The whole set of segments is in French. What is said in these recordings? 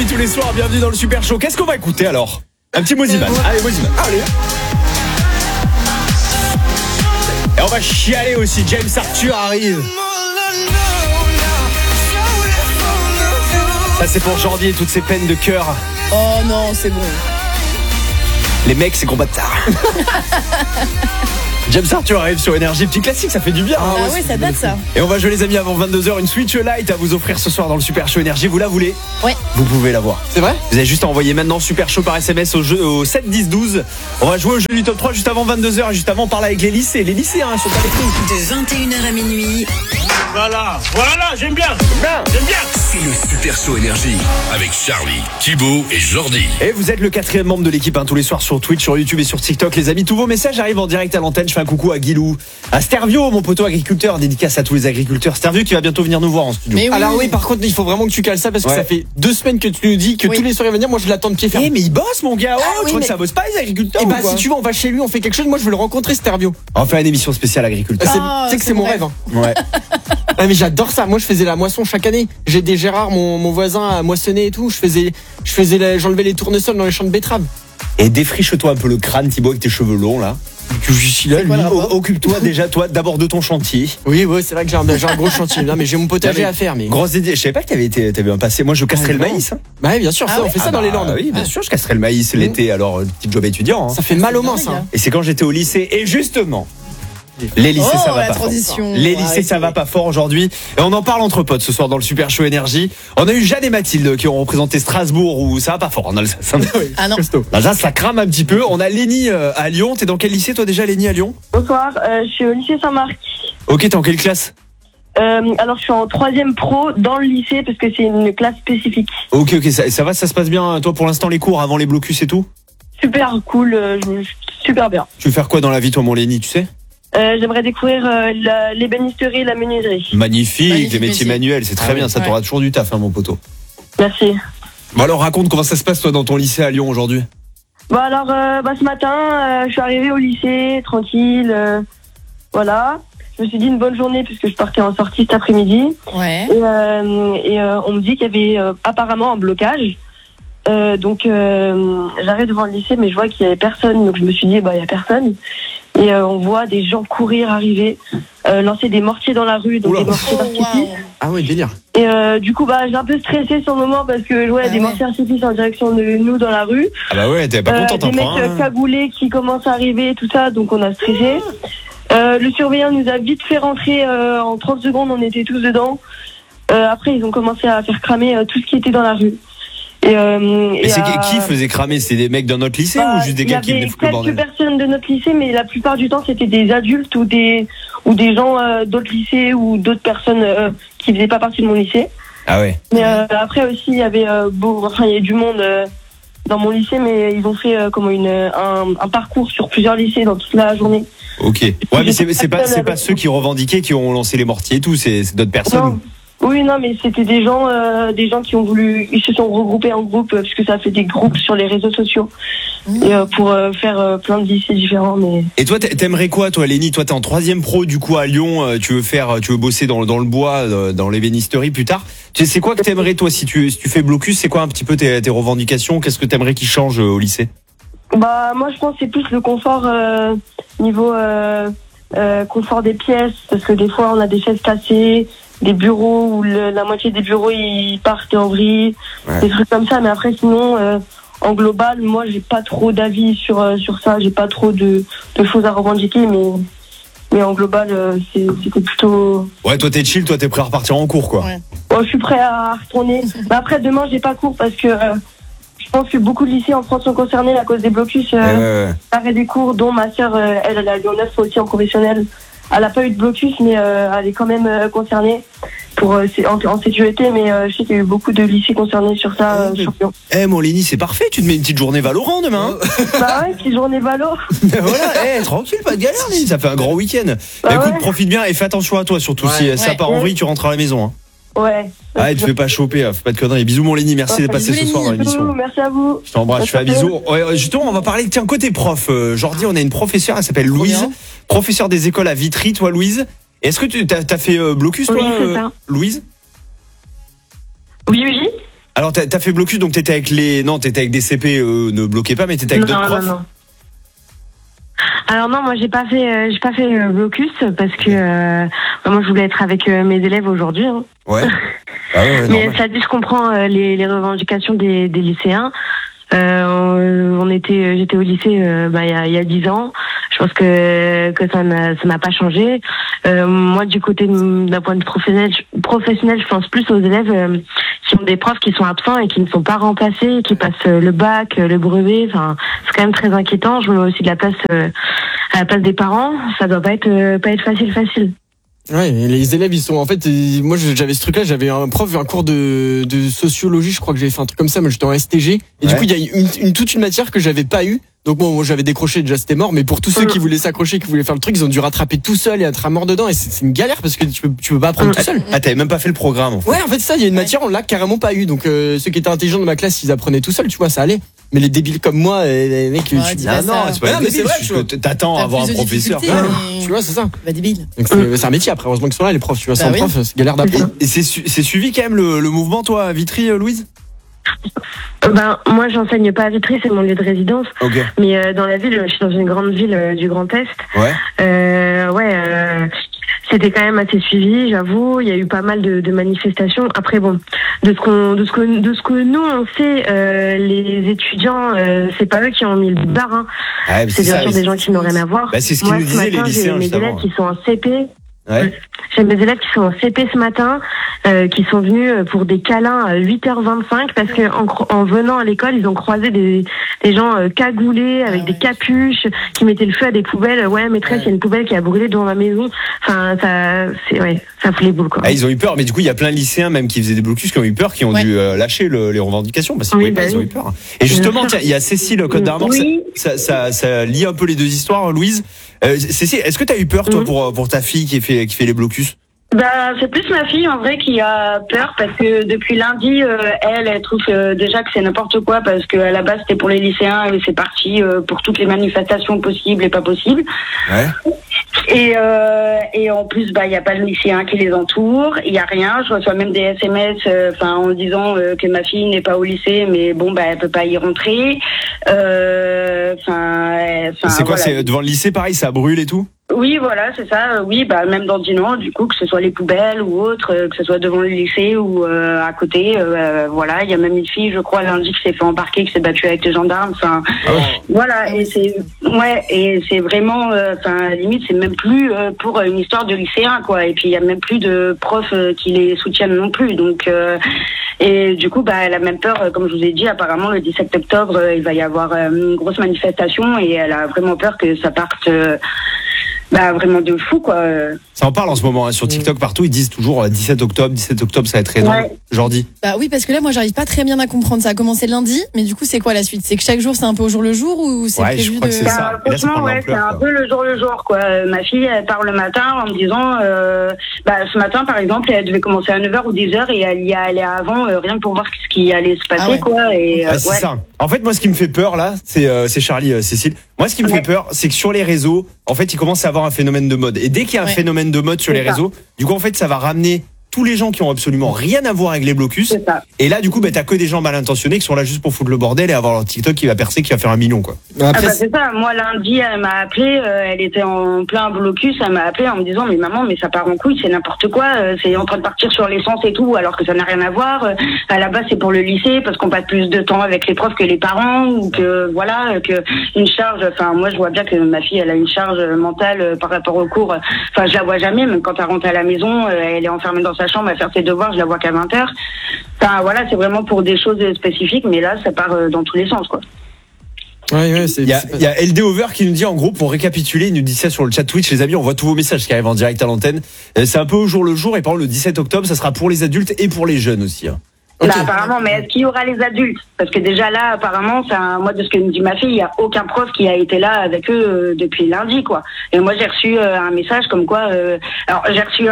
minuit tous les soirs, bienvenue dans le Super Show. Qu'est-ce qu'on va écouter alors? Un petit Moziman. Allez, Moziman. Allez. Et on va chialer aussi, James Arthur arrive. Ça c'est pour Jordi et toutes ses peines de cœur. Oh non, c'est bon. Les mecs, c'est combat de tard. James Arthur arrive sur Énergie, petit classique, ça fait du bien. Ah oui, ça date ça. Et on va jouer les amis avant 22h, une Switch Lite à vous offrir ce soir dans le Super Show Énergie. Vous la voulez? Ouais. Vous pouvez l'avoir. C'est vrai? Vous avez juste à envoyer maintenant Super Show par SMS au 7 10 12. On va jouer au jeu du top 3 juste avant 22h et juste avant parler avec les lycées. Les lycéens sont avec nous. De 21h à minuit. Voilà, j'aime bien. C'est le Super Show Énergie avec Charlie, Thibaut et Jordi. Et vous êtes le 4e membre de l'équipe tous les soirs sur Twitch, sur YouTube et sur TikTok. Les amis, tous vos messages arrivent en direct à l'antenne. Je fais un coucou à Guilou, à Stervio, mon poteau agriculteur, dédicace à tous les agriculteurs. Stervio qui va bientôt venir nous voir en studio. Mais oui. Alors oui, par contre, il faut vraiment que tu cales ça parce que ça fait 2 semaines que tu nous dis que tous les soirs il va venir. Moi, je l'attends de pied ferme. Mais il bosse mon gars. Tu crois mais- que ça bosse pas les agriculteurs? Et ou bah quoi si tu veux, on va chez lui, on fait quelque chose. Moi, je veux le rencontrer, Stervio. On va faire une émission spéciale agriculteur. Tu Ah, sais que c'est c'est mon mon rêve. Ouais. Ah, mais j'adore ça. Moi, je faisais la moisson chaque année. J'ai des Gérard, mon voisin, à moissonner et tout. J'enlevais les tournesols dans les champs de betteraves. Et défriche-toi un peu le crâne, Thibaut, avec tes cheveux longs là. Que je suis là, C'est quoi lui. le rapport Occupe-toi déjà, toi, d'abord de ton chantier. Oui, c'est vrai que j'ai un gros chantier. Non, mais j'ai mon potager à faire. Mais Grosse idée. Je savais pas que t'avais un passé. Moi, je casserais le non. maïs. Hein. bah oui, bien sûr, Ah ça, on ouais fait ça dans les Landes. Oui, bien sûr, je casserais le maïs l'été. Alors, petit job étudiant. Hein. Ça fait mal aux mains, dingue, ça. hein. Et c'est quand j'étais au lycée. Et justement, les lycées, ça va la pas fort. transition. Les Ouais, lycées, ça va pas fort aujourd'hui. Et on en parle entre potes ce soir dans le Super Show Énergie. On a eu Jeanne et Mathilde qui ont représenté Strasbourg où ça va pas fort en Alsace. Ah non. Costaud. L'Alsace, ça crame un petit peu. On a Lénie à Lyon. T'es dans quel lycée toi déjà, Lénie à Lyon? Bonsoir, je suis au lycée Saint-Marc. Ok, t'es en quelle classe? Alors je suis en 3e pro dans le lycée parce que c'est une classe spécifique. Ok, ça va, ça se passe bien. Toi, pour l'instant, les cours avant les blocus et tout? Super cool, super bien. Tu veux faire quoi dans la vie, toi, mon Lénie, tu sais? J'aimerais découvrir l'ébénisterie et la menuiserie. Magnifique, Magnifique les métiers métier. manuels, c'est très bien. Ça ouais. t'aura toujours du taf, hein, mon poteau. Merci. Bon, alors raconte comment ça se passe, toi, dans ton lycée à Lyon aujourd'hui. Bon alors, ce matin, je suis arrivée au lycée, tranquille, voilà. Je me suis dit une bonne journée puisque je partais en sortie cet après-midi. Ouais. Et on me dit qu'il y avait apparemment un blocage. Donc j'arrive devant le lycée mais je vois qu'il y avait personne, donc je me suis dit il y a personne et on voit des gens courir, arriver, lancer des mortiers dans la rue, donc Oula. des mortiers Oh, d'artifice. wow. Ah ouais, délire. Et du coup j'ai un peu stressé sur le moment parce que je vois des ouais. mortiers d'artifice en direction de nous dans la rue. Ah bah ouais, t'es pas contente, Des mecs hein. cagoulés qui commencent à arriver, tout ça, donc on a stressé. Le surveillant nous a vite fait rentrer en 30 secondes, on était tous dedans. Après ils ont commencé à faire cramer tout ce qui était dans la rue. Mais c'est qui faisait cramer? C'est des mecs d'un autre lycée ou juste des gars qui venaient foutre le Il y avait bordel? quelques personnes de notre lycée, mais la plupart du temps, c'était des adultes ou des gens d'autres lycées ou d'autres personnes qui faisaient pas partie de mon lycée. Ah ouais. Mais après aussi, il y avait il y avait du monde dans mon lycée, mais ils ont fait un parcours sur plusieurs lycées dans toute la journée. Ok. Ouais, mais c'est pas ceux qui revendiquaient qui ont lancé les mortiers et tout, c'est d'autres personnes. Non. Oui, non, mais c'était des gens qui ont voulu, ils se sont regroupés en groupe parce que ça fait des groupes sur les réseaux sociaux et pour faire plein de lycées différents. Mais Et toi, t'aimerais quoi, toi, Lénie? Toi, t'es en 3e pro, du coup, à Lyon. Tu veux bosser dans le bois, dans l'ébénisterie plus tard. Tu sais, c'est quoi que t'aimerais, toi, si tu fais blocus? C'est quoi un petit peu tes revendications? Qu'est-ce que t'aimerais qui change au lycée? moi, je pense que c'est plus le confort niveau confort des pièces, parce que des fois, on a des chaises cassées, des bureaux où la moitié des bureaux ils partent en vrille, des trucs comme ça. Mais après, sinon, en global, moi, j'ai pas trop d'avis sur ça. J'ai pas trop de choses à revendiquer, mais en global, c'était plutôt. Ouais, toi, t'es chill, toi, t'es prêt à repartir en cours, quoi. Ouais. Je suis prêt à retourner. Mais après, demain, j'ai pas cours parce que je pense que beaucoup de lycées en France sont concernés à cause des blocus. L'arrêt des cours, dont ma sœur, elle a Lyon 9 aussi en professionnel. Elle a pas eu de blocus, mais elle est quand même concernée en sécurité. Mais je sais qu'il y a eu beaucoup de lycées concernés sur ça. Sur Lyon. Mon Lénie, c'est parfait. Tu te mets une petite journée Valorant demain. Bah ouais, petite journée valo. Voilà, tranquille, pas de galère, Lénie. Ça fait un grand week-end. Bah Écoute, ouais. profite bien et fais attention à toi, surtout si ça part en vrille, tu rentres à la maison. Hein. Ouais. Ah, te fais pas choper, fais pas de conneries. Bisous, mon Lénie. Merci d'être passé ce soir dans l'émission. Merci à vous. Je t'embrasse, je fais un bisou. Ouais, justement, on va parler, tiens, côté prof. Jordi, on a une professeure, elle s'appelle Louise. bien. Professeure des écoles à Vitry, toi, Louise. Est-ce que tu t'as fait blocus, toi, Oui, c'est ça. Louise? Oui. Alors t'as fait blocus, donc t'étais avec des CP, ne bloquez pas, mais t'étais avec d'autres profs. Non. Alors non, moi j'ai pas fait blocus parce que moi je voulais être avec mes élèves aujourd'hui. Hein. Ouais. Ah ouais, mais ça dit, je comprends les revendications des lycéens. J'étais au lycée il y a 10 ans. Je pense que ça n'a pas changé. Moi, du côté d'un point de vue professionnel, je pense plus aux élèves qui ont des profs qui sont absents et qui ne sont pas remplacés, qui passent le bac, le brevet. Enfin, c'est quand même très inquiétant. Je me mets aussi à la place des parents. Ça doit pas être facile. Ouais, les élèves, ils sont en fait. Moi, j'avais ce truc-là. J'avais un cours de sociologie. Je crois que j'avais fait un truc comme ça. Mais j'étais en STG. Et du coup, il y a toute une matière que j'avais pas eu. Donc moi j'avais décroché, déjà c'était mort. Mais pour tous ceux qui voulaient s'accrocher, qui voulaient faire le truc, ils ont dû rattraper tout seul et être à mort dedans. Et c'est une galère parce que tu peux pas apprendre tout seul. Ah, t'avais même pas fait le programme. En fait. Ouais, en fait ça, il y a une matière on l'a carrément pas eu. Donc ceux qui étaient intelligents de ma classe, ils apprenaient tout seuls. Tu vois, ça allait. Mais les débiles comme moi, les mecs, c'est pas mais c'est vrai. T'attends à avoir un professeur. Tu vois, c'est ça. Bah débile. C'est un métier après. Heureusement qu'ils sont là les profs. Tu vois, sans prof, c'est galère d'apprendre. Et c'est suivi quand même le mouvement, toi, à Vitry, Louise? Moi j'enseigne pas à Vitry, c'est mon lieu de résidence. Okay. Mais dans la ville, je suis dans une grande ville du Grand Est. C'était quand même assez suivi, j'avoue. Il y a eu pas mal de manifestations. Après bon, de ce que nous on sait, les étudiants, c'est pas eux qui ont mis le bar. Hein. Ouais, c'est bien sûr des gens qui n'ont rien à voir. Bah, c'est ce qu'ils nous disaient les lycéens j'ai mes élèves qui sont en CP. Ouais. J'ai mes élèves qui sont en CP ce matin, qui sont venus pour des câlins à 8h25 parce que en venant à l'école, ils ont croisé des gens cagoulés avec des capuches qui mettaient le feu à des poubelles. Ouais, maîtresse, il y a une poubelle qui a brûlé devant ma maison. Enfin, ça fout les boules, quoi. Ah, ils ont eu peur, mais du coup, il y a plein de lycéens même qui faisaient des blocus qui ont eu peur, qui ont dû lâcher les revendications parce qu'ils pouvaient pas, ils ont eu peur. Et justement, tiens, il y a Cécile Côte d'Armor, ça lie un peu les deux histoires, Louise. Cécile, est-ce que t'as eu peur, toi, pour ta fille qui fait les blocus? C'est plus ma fille en vrai qui a peur parce que depuis lundi, elle trouve déjà que c'est n'importe quoi parce que à la base c'était pour les lycéens et c'est parti pour toutes les manifestations possibles et pas possibles. Ouais. Et en plus il y a pas de lycéens qui les entourent, il y a rien. Je reçois même des SMS en disant que ma fille n'est pas au lycée mais bon elle peut pas y rentrer. C'est quoi, voilà. c'est devant le lycée pareil, ça brûle et tout? Oui, voilà, c'est ça. Oui, même dans Dinan, du coup, que ce soit les poubelles ou autre, que ce soit devant le lycée ou à côté, voilà. Il y a même une fille, je crois, lundi, qui s'est fait embarquer, qui s'est battue avec les gendarmes. Enfin, voilà. Et c'est vraiment, limite, c'est même plus pour une histoire de lycéen, quoi. Et puis il y a même plus de profs qui les soutiennent non plus. Donc, et du coup, elle a même peur, comme je vous ai dit, apparemment le 17 octobre, il va y avoir une grosse manifestation et elle a vraiment peur que ça parte. Vraiment de fou, quoi. Ça en parle en ce moment, hein, sur TikTok partout, ils disent toujours 17 octobre, ça va être énorme. Jordi. Bah oui, parce que là, moi, j'arrive pas très bien à comprendre. Ça a commencé lundi, mais du coup, c'est quoi la suite? C'est que chaque jour, c'est un peu au jour le jour ou c'est prévu je crois que c'est ça. Franchement, c'est un peu le jour, quoi. Ma fille, elle part le matin en me disant, ce matin, par exemple, elle devait commencer à 9h ou 10h et elle y allait avant, rien que pour voir ce qui allait se passer, quoi. Et, c'est ça. En fait, moi, ce qui me fait peur, là, c'est Charlie, Cécile. Moi, ce qui me fait peur, c'est que sur les réseaux, en fait, il commence à avoir un phénomène de mode. Et dès qu'il y a un phénomène de mode sur les réseaux, du coup, en fait, ça va ramener tous les gens qui ont absolument rien à voir avec les blocus. Et là, du coup, t'as que des gens mal intentionnés qui sont là juste pour foutre le bordel et avoir leur TikTok qui va percer, qui va faire 1 million, quoi. Après, c'est ça. Moi, lundi, elle m'a appelé, elle était en plein blocus, elle m'a appelé en me disant, mais maman, mais ça part en couille, c'est n'importe quoi, c'est en train de partir sur l'essence et tout, alors que ça n'a rien à voir. À la base, c'est pour le lycée, parce qu'on passe plus de temps avec les profs que les parents, ou que, voilà, que une charge, moi, je vois bien que ma fille, elle a une charge mentale par rapport au cours. Je la vois jamais, même quand elle rentre à la maison, elle est enfermée dans sa chambre à faire ses devoirs, je la vois qu'à 20h. Voilà, c'est vraiment pour des choses spécifiques, mais là, ça part dans tous les sens, quoi. Il y a LD Over qui nous dit, en gros, pour récapituler, il nous dit ça sur le chat Twitch, les amis, on voit tous vos messages qui arrivent en direct à l'antenne. C'est un peu au jour le jour, et par exemple, le 17 octobre, ça sera pour les adultes et pour les jeunes aussi, hein. Apparemment, mais est-ce qu'il y aura les adultes? Parce que déjà là, apparemment, moi, de ce que me dit ma fille, il n'y a aucun prof qui a été là avec eux depuis lundi, quoi. Et moi, j'ai reçu un message comme quoi, j'ai reçu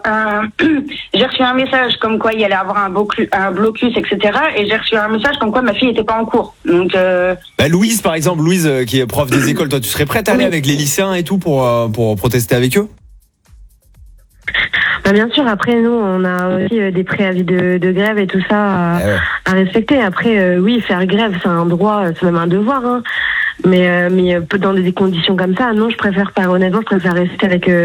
un message comme quoi il allait avoir un blocus, etc. Et j'ai reçu un message comme quoi ma fille était pas en cours. Donc, Louise, par exemple, qui est prof des écoles, toi, tu serais prête à aller avec les lycéens et tout pour protester avec eux? Bien sûr, après nous on a aussi des préavis de grève et tout ça à respecter. Après oui, faire grève c'est un droit, c'est même un devoir. Hein. Mais dans des conditions comme ça, non, je préfère pas. Honnêtement, je préfère rester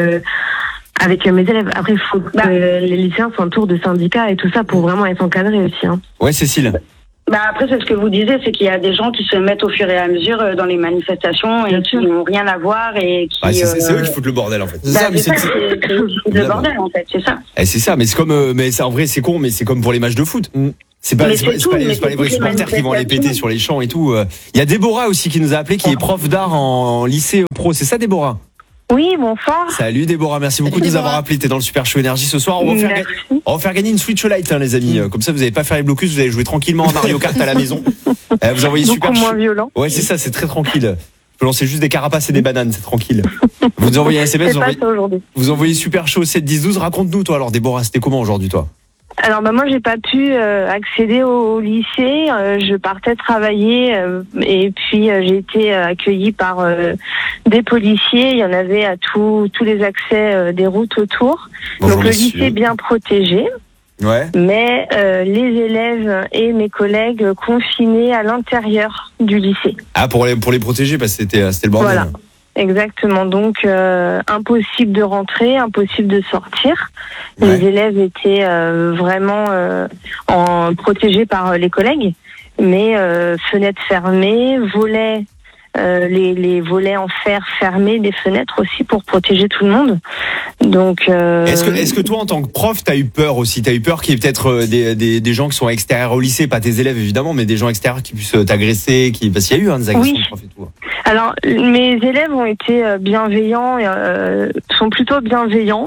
avec mes élèves. Après, il faut que les lycéens s'entourent de syndicats et tout ça pour vraiment être encadrés aussi. Hein. Ouais, Cécile. Après, c'est ce que vous disiez, c'est qu'il y a des gens qui se mettent au fur et à mesure dans les manifestations et qui n'ont rien à voir et qui. C'est eux qui foutent le bordel en fait. C'est le bordel en fait, c'est ça. C'est ça, mais c'est comme, mais en vrai c'est con, mais c'est comme pour les matchs de foot. C'est pas les vrais supporters qui vont les péter sur les champs et tout. Il y a Déborah aussi qui nous a appelé, qui est prof d'art en lycée pro. C'est ça, Déborah? Oui, bonsoir. Salut Déborah, merci beaucoup de nous avoir appelé. T'es dans le Super Show Énergie ce soir. On va faire gagner une Switch Lite, les amis. Comme ça, vous n'allez pas faire les blocus, vous allez jouer tranquillement à Mario Kart à la maison. Vous envoyez Super moins violent. Ouais, c'est ça, c'est très tranquille. Vous lancez juste des carapaces et des bananes, c'est tranquille. Vous envoyez un SMS, vous envoyez Super Show 7 10 12. Raconte-nous toi alors Déborah, c'était comment aujourd'hui toi? Alors moi j'ai pas pu accéder au lycée, je partais travailler et puis j'ai été accueillie par des policiers, il y en avait à tous les accès des routes autour. Bonjour, donc le lycée est bien protégé. Ouais. Mais les élèves et mes collègues confinés à l'intérieur du lycée. Ah pour les protéger parce que c'était le bordel. Voilà. Exactement, donc impossible de rentrer, impossible de sortir. Ouais. Les élèves étaient vraiment protégés par les collègues, mais fenêtres fermées, volets, les volets en fer fermés, des fenêtres aussi pour protéger tout le monde. Donc est-ce que toi en tant que prof t'as eu peur aussi? T'as eu peur qu'il y ait peut-être des gens qui sont extérieurs au lycée, pas tes élèves évidemment, mais des gens extérieurs qui puissent t'agresser, parce qu'il y a eu des agressions de profs et tout. Alors, mes élèves ont été bienveillants, sont plutôt bienveillants.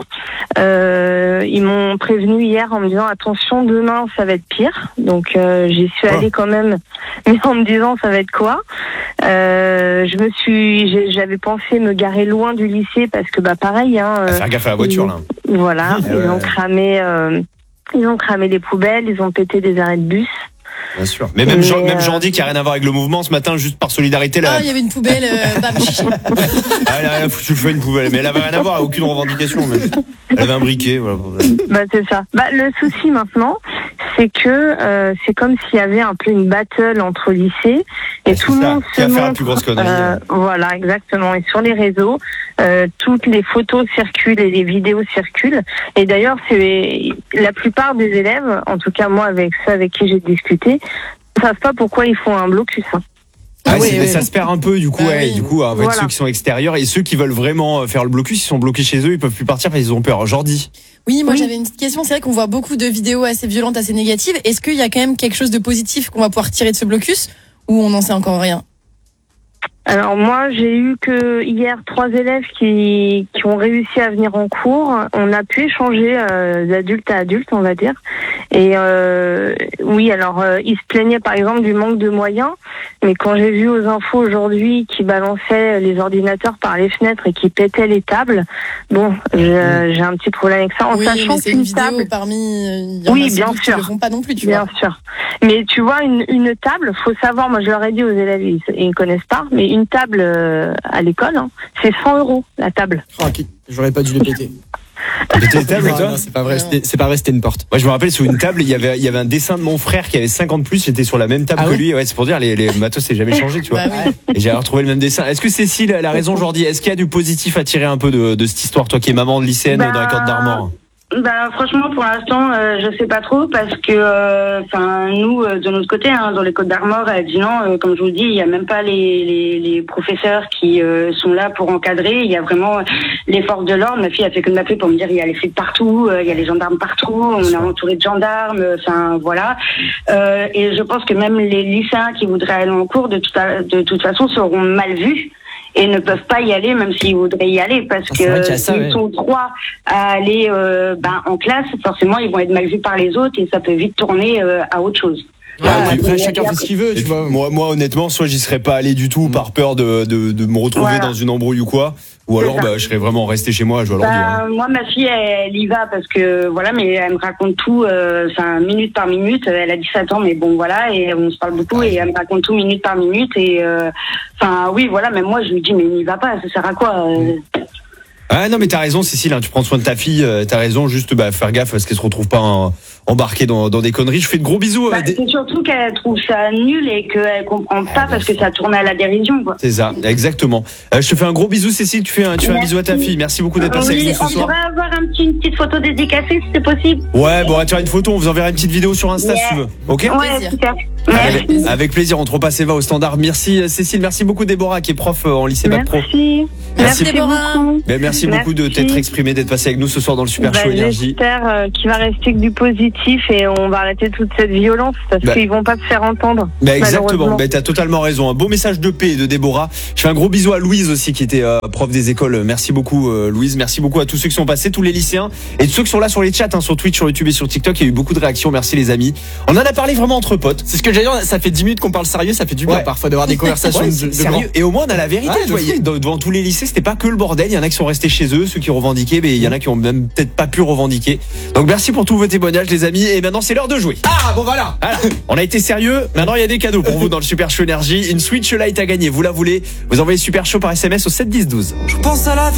Ils m'ont prévenu hier en me disant attention, demain ça va être pire. Donc j'y suis allée quand même, mais en me disant ça va être quoi. J'avais pensé me garer loin du lycée parce que pareil. Faire gaffe à la voiture là. Voilà, ils ont cramé les poubelles, ils ont pété des arrêts de bus. Bien sûr. Mais même Jordi qui a rien à voir avec le mouvement ce matin, juste par solidarité là. Ah, il y avait une poubelle, elle a foutu le feu à une poubelle, mais elle avait rien à voir, aucune revendication. Mais elle avait un briquet, voilà. C'est ça. Le souci maintenant, c'est que c'est comme s'il y avait un peu une battle entre lycées et tout le monde se montre. La plus grosse connerie. Voilà, exactement. Et sur les réseaux, toutes les photos circulent et les vidéos circulent. Et d'ailleurs, c'est la plupart des élèves, en tout cas moi avec ceux avec qui j'ai discuté, ne savent pas pourquoi ils font un blocus. Ça se perd un peu du coup, avec voilà. ceux qui sont extérieurs et ceux qui veulent vraiment faire le blocus, ils sont bloqués chez eux, ils peuvent plus partir parce qu'ils ont peur. Jordi. Oui, moi j'avais une petite question. C'est vrai qu'on voit beaucoup de vidéos assez violentes, assez négatives. Est-ce qu'il y a quand même quelque chose de positif qu'on va pouvoir tirer de ce blocus ou on n'en sait encore rien? Alors moi, j'ai eu que hier 3 élèves qui ont réussi à venir en cours. On a pu échanger d'adulte à adulte, on va dire. Et oui, alors ils se plaignaient par exemple du manque de moyens, mais quand j'ai vu aux infos aujourd'hui qu'ils balançaient les ordinateurs par les fenêtres et qu'ils pétaient les tables, j'ai un petit problème avec ça. En sachant c'est qu'une une vidéo table, parmi, oui, bien sûr, qui le font pas non plus, tu bien vois. sûr. Mais tu vois, une table, faut savoir. Moi, je leur ai dit aux élèves, ils ne connaissent pas, mais une table à l'école, c'est 100 € la table. J'aurais pas dû les péter. Péter table, toi? Non, c'est pas vrai, c'était une porte. Moi, je me rappelle, sur une table, il y avait un dessin de mon frère qui avait 50 plus, j'étais sur la même table que lui. Ouais, c'est pour dire, les matos, c'est jamais changé, tu vois. Et j'ai retrouvé le même dessin. Est-ce que Cécile a raison, Jordi? Est-ce qu'il y a du positif à tirer un peu de cette histoire, toi qui es maman de lycéenne dans la Côte d'Armor? Franchement, pour l'instant, je sais pas trop parce que, nous, de notre côté, dans les Côtes d'Armor, à Dinan, comme je vous dis, il y a même pas les professeurs qui sont là pour encadrer. Il y a vraiment les forces de l'ordre. Ma fille a fait que de m'appeler pour me dire il y a les flics partout, il y a les gendarmes partout, on est entouré de gendarmes. Voilà. Et je pense que même les lycéens qui voudraient aller en cours, de toute façon, seront mal vus. Et ne peuvent pas y aller, même s'ils voudraient y aller, parce que s'ils sont 3 à aller en classe, forcément ils vont être mal vus par les autres et ça peut vite tourner à autre chose. Après, chacun fait ce qu'il veut, tu vois. Moi, honnêtement, soit j'y serais pas allé du tout par peur de me retrouver dans une embrouille ou quoi, ou alors je serais vraiment resté chez moi à jouer à l'ordi. Moi, ma fille, elle y va parce que mais elle me raconte tout, minute par minute. Elle a 17 ans, mais bon, voilà, et on se parle beaucoup et elle me raconte tout minute par minute et oui, voilà. Même moi, je lui dis mais n'y va pas, ça sert à quoi? Ah non mais t'as raison Cécile, hein, tu prends soin de ta fille, t'as raison, juste faire gaffe parce qu'elle se retrouve pas embarquée dans des conneries. Je fais de gros bisous. C'est surtout qu'elle trouve ça nul et qu'elle comprend pas parce que ça tourne à la dérision, quoi. C'est ça, exactement. Je te fais un gros bisou Cécile, tu fais un bisou à ta fille. Merci beaucoup d'être passée avec nous ce On soir. pourrait avoir une petite photo dédicacée si c'est possible. Ouais, bon, on va te faire une photo, on vous enverra une petite vidéo sur Insta si tu veux. Ok? Ouais, super. Avec plaisir, on te repasse Eva au standard. Merci Cécile, merci beaucoup Déborah qui est prof en lycée Bac Pro. Merci Déborah. Merci beaucoup de t'être exprimé, d'être passé avec nous ce soir dans le Super Show Énergie. J'espère qu'il va rester que du positif et on va arrêter toute cette violence parce qu'ils vont pas se faire entendre. Exactement, t'as totalement raison. Un beau message de paix de Déborah. Je fais un gros bisou à Louise aussi qui était prof des écoles. Merci beaucoup Louise, merci beaucoup à tous ceux qui sont passés, tous les lycéens et tous ceux qui sont là sur les chats, sur Twitch, sur YouTube et sur TikTok. Il y a eu beaucoup de réactions, merci les amis. On en a parlé vraiment entre potes. C'est ce que j'allais dire, ça fait 10 minutes qu'on parle sérieux, ça fait du bien parfois d'avoir des conversations sérieux. Et au moins on a la vérité. Devant tous les lycées, c'était pas que le bordel. Il y en a qui sont restés chez eux, ceux qui revendiquaient, mais il y en a qui ont même peut-être pas pu revendiquer. Donc merci pour tous vos témoignages les amis. Et maintenant c'est l'heure de jouer. Ah bon voilà. On a été sérieux. Maintenant il y a des cadeaux pour vous dans le Super Show Énergie. Une Switch Lite à gagner. Vous la voulez? Vous envoyez Super Show par SMS au 7 10 12. Je pense à la vie.